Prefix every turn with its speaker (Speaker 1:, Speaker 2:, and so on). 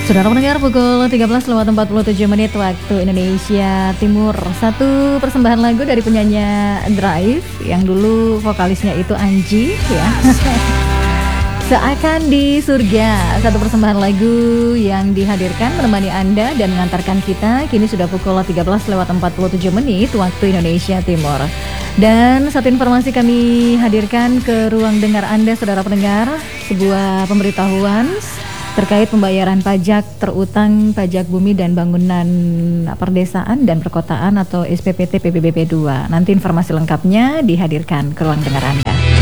Speaker 1: Saudara pendengar, pukul 13:47 waktu Indonesia Timur. Satu persembahan lagu dari penyanyi Drive yang dulu vokalisnya itu Anji ya. Seakan di surga. Satu persembahan lagu yang dihadirkan menemani Anda dan mengantarkan kita. Kini sudah pukul 13:47 waktu Indonesia Timur. Dan satu informasi kami hadirkan ke ruang dengar Anda, saudara pendengar, sebuah pemberitahuan terkait pembayaran pajak terutang pajak bumi dan bangunan perdesaan dan perkotaan atau SPPT PBBP 2. Nanti informasi lengkapnya dihadirkan ke ruang dengar Anda.